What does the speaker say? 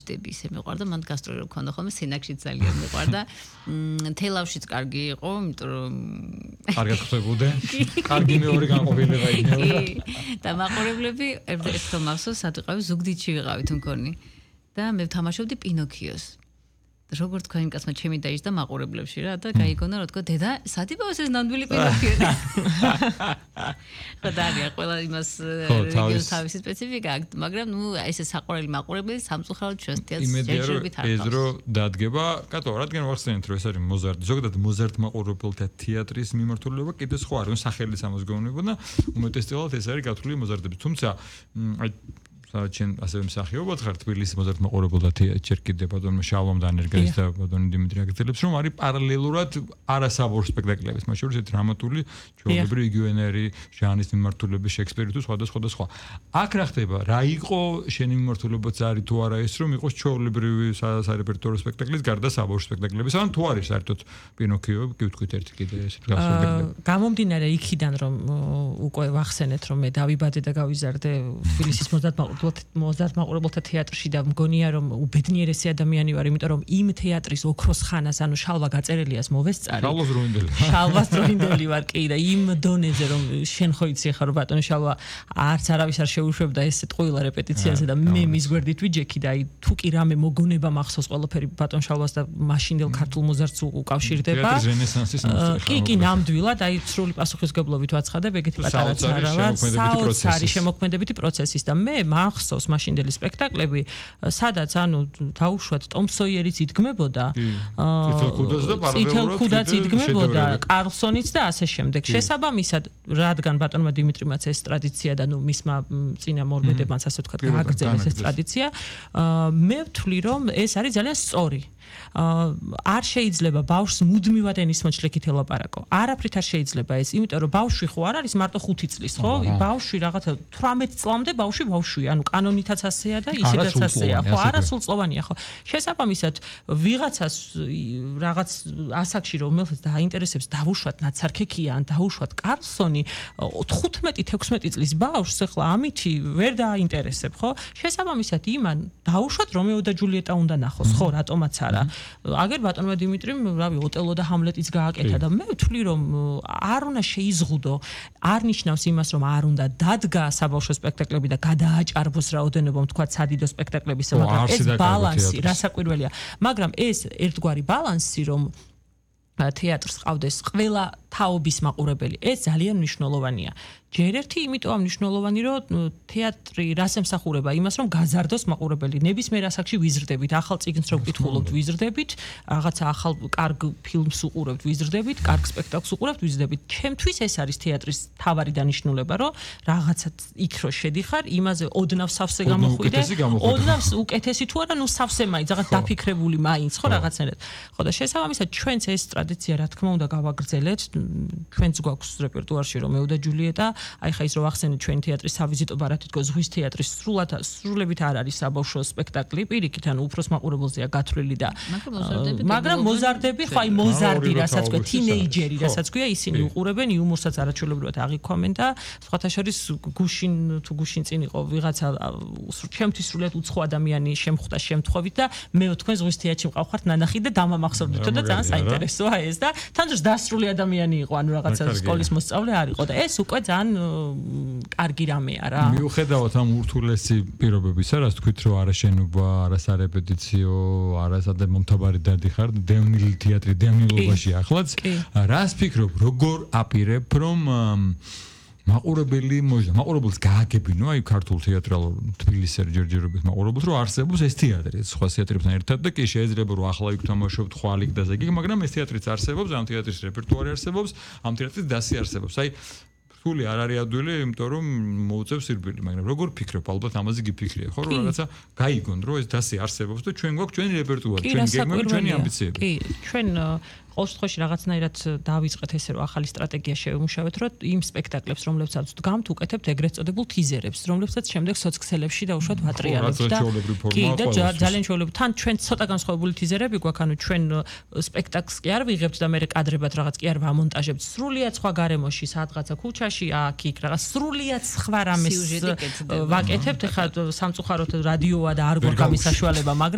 ისე მიყვარდა, მან გასტროლი ქონდა ხოლმე, სინაგში ძალიან მიყვარდა. თელავშიც კარგი იყო, იმიტომ რომ კარგად ხდებოდა. კარგი მეორე განყოფილება იქნება. და მაყურებლები ერთხელ მახსოვს, სად ვიყავი, ზუგდიდში ვიყავით მგონი. და მე ვთამაშობდი პინოქიოს. როგორ თქვა იმ კაცმა ჩემი დაიჯდა მაყურებლებში რა და გაიგონა რა თქვა დედა სად იბავს ეს ნამდვილი პინოქიო. ხო დარია ყველა იმას რეგიონის თავისი სპეციფიკა აქვს, მაგრამ ნუ ესე საყვარელი მაყურებელი სამწუხაროდ ჩვენს თეატრს შეჯერებით არ ეს რო დადგება, კატო, რადგან ვახსენეთ რომ ეს არის მოზარდი, ზოგადად მოზარდ მაყურებელთა თეატრის მიმართულება კიდე სხვა არის, სახელიც ამას გეუბნება და უმეტესწილად ეს არის გათვლილი მოზარდები. თუმცა აი ჩვენ ასევე მსახიობად ხარ თბილისის მოზარდ მაყურებელთა თეატრში კიდე ბატონო შალომ დანერგაის და ბატონი დიმიტრი აგრძელებს რომ არის პარალელურად არასაბორ სპექტაკლების მათ შორის დრამატული ჩვეულებრივი იგივენერი ჟანრის მიმართულების შექსპირი თუ სხვა. აქ რა ხდება? რა იყო შენი მიმართულებაც არის თუ არა ეს რომ იყოს ჩვეულებრივი სარეპერტუარო სპექტაკლის გარდა საბორ სპექტაკლების ან თუ არის საერთოდ პინოქიო კი ვთქვით ერთი კიდე ესეთ გასაგებია. გამომდინარე იქიდან რომ უკვე ვახსენეთ რომ მე დავიბადე და გავიზარდე თბილისის მოზარდ მაყურებელთა თეატრში და მგონია რომ უბედნიერესი ადამიანი ვარ, იმიტომ რომ იმ თეატრის ოქროს ხანას, ანუ შალვა გაწერელიას მოვესწარი. შალვას დროინდელი ვარ კი და იმ დონეზე რომ შენ ხო იცი ხარ ბატონო შალვა არც არავის არ შეუშვებდა ეს ტყუილა რეპეტიციაზე და მე მის გვერდით ვიჯექი და აი თუ კი რამე მოგონება მახსოვს ყველაფერი ბატონ შალვას და მაშინდელ ქართულ მოზარდს უკავშირდება. თეატრის რენესანსის კი ნამდვილად აი სრული პასუხისგებლობით ვაცხადებ ეგეთი პატარა ცარა ვარ. საოცარი შემოქმედებითი პროცესის და მე მახსოვს მაშინდელი სპექტაკლები, სადაც ანუ დაუშვათ ტომ სოიერიც იდგმებოდა, წითელ ქუდაც იდგმებოდა, კარლსონიც და ასე შემდეგ. შესაბამისად, რადგან ბატონმა დიმიტრიმაც ეს ტრადიცია და ნუ მისმა წინამორბედებმაც ასე ვთქვათ გააგრძელეს ეს ტრადიცია, მე ვთვლი რომ ეს არის ძალიან სწორი. არ შეიძლება ბავშვს მუდმივად ენის მოჩლიქით ელაპარაკო. არაფრით არ შეიძლება ეს, იმიტომ რომ ბავშვი ხო არ არის მარტო 5 წლის, ხო? ბავშვი რაღაცა 18 წლამდე ბავშვია, ანუ კანონითაც ასეა და ისედაც ასეა, ხო? არასრულწლოვანია, ხო? შესაბამისად, ვიღაცას რაღაც ასაკში რომელსაც დაინტერესებს დავუშვათ ნაცარქექია ან დავუშვათ კარლსონი 15-16 წლის ბავშვს ახლა ამითი ვერ დააინტერესებ, ხო? შესაბამისად, იმან დავუშვათ რომეო და ჯულიეტა უნდა ნახოს, ხო? რატომაც არა. აგერ ბატონმა დიმიტრიმ, რავი, ოტელო და ჰამლეტიც გააკეთა და მე ვთვლი რომ არ უნდა შეიზღუდო, არ ნიშნავს იმას რომ არ უნდა დადგა საბავშვო სპექტაკლები და გადააჭარბოს რაოდენობა თქვა სადიდო სპექტაკლებისა, მაგრამ ეს ბალანსი რასაკვირველია, მაგრამ ეს ერთგვარი ბალანსი რომ თეატრს ყავდეს ყველა თაობის მაყურებელი, ეს ძალიან მნიშვნელოვანია. ჯერ ერთი იმიტომ მნიშვნელოვანი, რომ თეატრი რას ემსახურება? იმას, რომ გაზარდოს მაყურებელი. ნებისმიერ ასაკში ვიზრდებით, ახალ წიგნს რო ვკითხულობთ, ვიზრდებით, რაღაცა ახალ კარგ ფილმს უყურებთ, ვიზრდებით, კარგ სპექტაკლს უყურებთ, ვიზრდებით. ჩემთვის ეს არის თეატრის თავარი დანიშნულება, რომ რაღაცა იქ რო შედიხარ, იმაზე ოდნავ სავსე გამოხვიდე, ოდნავ უკეთესი თუ არა, ნუ სავსე მაინც, რაღაც დაფიქრებული მაინც, ხო რაღაცნაირად. ხო და შესაბამისად ჩვენც ეს ტრადიცია რა თქმა უნდა გავაგრძელეთ. ჩვენც გვაქვს რეპერტუარში რომეო და ჯულიეტა. აი ხა ის რო ახსენე ჩვენ თეატრის სავიზიტო ბარათი თქო ზღვის თეატრის სრულებით არ არის საბავშვო სპექტაკლი, პირიქით ანუ უფროს მაყურებელზეა გათვლილი და მაგრამ მოზარდები ხო აი მოზარდი რასაც ქვია თინეიჯერი რასაც ქვია ისინი უყურებენ იუმორსაც არაჩვეულებრივად აღიქვამენ და სხვათა შორის გუშინ წინ იყო ვიღაცა ჩემთვის სრულიად უცხო ადამიანი შემხვდა შემთხვევით და მე თქვენ ზღვის თეატრში მყავხართ ნანახი და დამამახსოვრდითო და ძალიან საინტერესოა ეს და თანდროს დასრული ადამიანი იყო ანუ რაღაცა სკოლის მოსწავლე არ იყო და ეს უკვე ძალიან კარგი რამეა რა. მიუხედავად ამ ურთულესი პირობებისა, რაც თქვით, რომ არა შენობა, არა სარეპეტიციო, არა სადე მომთაბარი დადიხარ, დევნილი თეატრი დევნილობაში ახლაც, რას ფიქრობ, როგორ აპირებ, რომ მაყურებელს გააგებინო, აი ქართულ თეატრალურ თბილისის ჯერჯერობით მაყურებელს, რომ არსებობს ეს თეატრი, სხვა თეატრებთან ერთად და კი შეიძლება რომ ახლა იქ თამაშობთ ხვალ იქ და ზეგი, მაგრამ ეს თეატრიც არსებობს, ამ თეატრის რეპერტუარი არსებობს, ამ თეატრის დასი არსებობს. აი სული არ არის ადვილი, იმიტომ რომ მოუწევს სირბილი, მაგრამ როგორ ფიქრობ, ალბათ ამაზე გიფიქრია, ხო, რომ რაღაცა გაიგონ, რომ ეს დასი არსებობს და ჩვენ გვაქვს ჩვენი რეპერტუარი, ჩვენი გეგმები, ჩვენი ამბიციები. კი, ჩვენ ყოველ შემთხვევაში რაღაცნაირად დავიწყეთ ესე რომ ახალი სტრატეგია შევიმუშავეთ, რომ იმ სპექტაკლებს, რომლებსაც ვდგამთ, უკეთებთ ეგრეთ წოდებულ თიზერებს, რომლებსაც შემდეგ სოციქსელებში დავუშვათ ვატრიალებთ და კი და ძალიან ჩვეულებრივ თან ჩვენ ცოტა განსხვავებული თიზერები გვაქვს, ანუ ჩვენ სპექტაკლს კი არ ვიღებთ და მე კადრებად რაღაც კი არ ვამონტაჟებთ, სრულიად სხვა გარემოში, სადღაცა ქუჩაში, აქ იქ რაღაც სრულიად სხვა რამეს ვაკეთებთ, ეხლა სამწუხაროდ რადიოა და არ გვაქვს ამის საშუალება, მაგრამ